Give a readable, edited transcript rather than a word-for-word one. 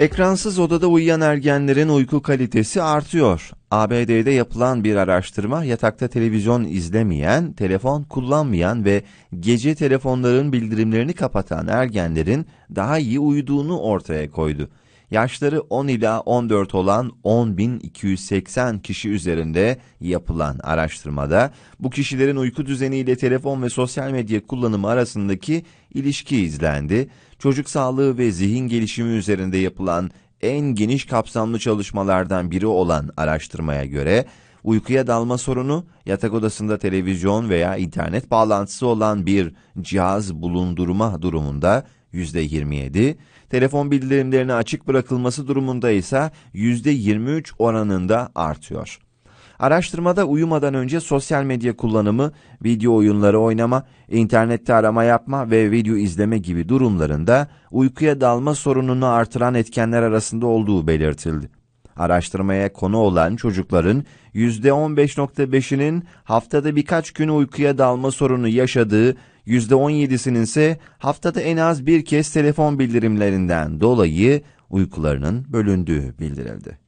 Ekransız odada uyuyan ergenlerin uyku kalitesi artıyor. ABD'de yapılan bir araştırma yatakta televizyon izlemeyen, telefon kullanmayan ve gece telefonların bildirimlerini kapatan ergenlerin daha iyi uyuduğunu ortaya koydu. Yaşları 10 ila 14 olan 10.280 kişi üzerinde yapılan araştırmada bu kişilerin uyku düzeniyle telefon ve sosyal medya kullanımı arasındaki ilişki izlendi. Çocuk sağlığı ve zihin gelişimi üzerinde yapılan en geniş kapsamlı çalışmalardan biri olan araştırmaya göre uykuya dalma sorunu yatak odasında televizyon veya internet bağlantısı olan bir cihaz bulundurma durumunda %27, telefon bildirimlerine açık bırakılması durumunda ise %23 oranında artıyor. Araştırmada uyumadan önce sosyal medya kullanımı, video oyunları oynama, internette arama yapma ve video izleme gibi durumlarında uykuya dalma sorununu artıran etkenler arasında olduğu belirtildi. Araştırmaya konu olan çocukların %15.5'inin haftada birkaç gün uykuya dalma sorunu yaşadığı, %17'sinin ise haftada en az bir kez telefon bildirimlerinden dolayı uykularının bölündüğü bildirildi.